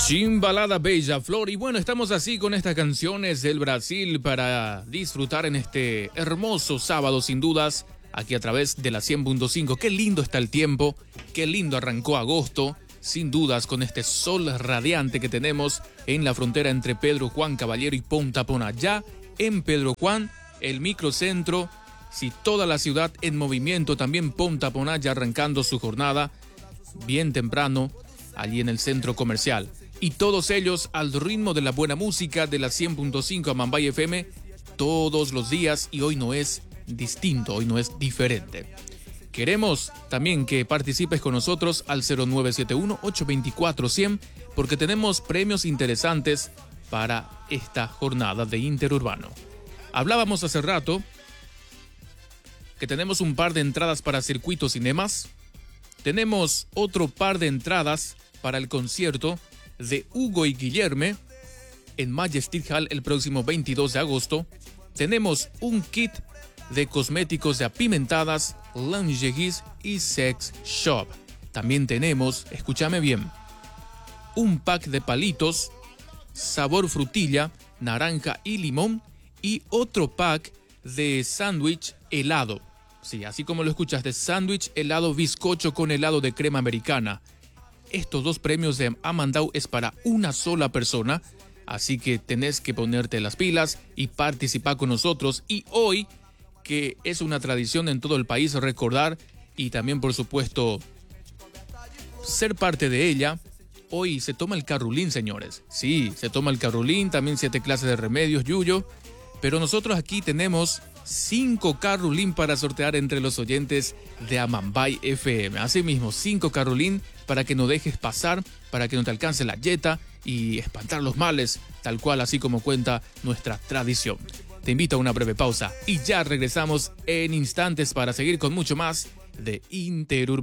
Chimbalada Bella Flor. Y bueno, estamos así con estas canciones del Brasil para disfrutar en este hermoso sábado, sin dudas, aquí a través de la 100.5. Qué lindo está el tiempo, qué lindo arrancó agosto, sin dudas, con este sol radiante que tenemos en la frontera entre Pedro Juan Caballero y Ponta Pona. Ya en Pedro Juan, el microcentro, si toda la ciudad en movimiento, también Ponta Pona ya arrancando su jornada bien temprano allí en el centro comercial. Y todos ellos al ritmo de la buena música de la 100.5 Amambay FM todos los días, y hoy no es distinto, hoy no es diferente. Queremos también que participes con nosotros al 0971-824-100 porque tenemos premios interesantes para esta jornada de Interurbano. Hablábamos hace rato que tenemos un par de entradas para Circuito Cinemas. Tenemos otro par de entradas para el concierto de Hugo y Guillerme en Majestic Hall el próximo 22 de agosto. Tenemos un kit de cosméticos de apimentadas, lingeries y sex shop. También tenemos, escúchame bien, un pack de palitos, sabor frutilla, naranja y limón, y otro pack de sándwich helado. Sí, así como lo escuchaste, sándwich helado bizcocho con helado de crema americana. Estos dos premios de Amandau es para una sola persona, así que tenés que ponerte las pilas y participar con nosotros. Y hoy, que es una tradición en todo el país recordar y también, por supuesto, ser parte de ella, hoy se toma el carrulín, señores. Sí, se toma el carrulín, también 7 clases de remedios, yuyo. Pero nosotros aquí tenemos 5 carrulín para sortear entre los oyentes de Amambay FM. Asimismo, 5 carrulín para que no dejes pasar, para que no te alcance la yeta y espantar los males, tal cual así como cuenta nuestra tradición. Te invito a una breve pausa y ya regresamos en instantes para seguir con mucho más de Interurbano.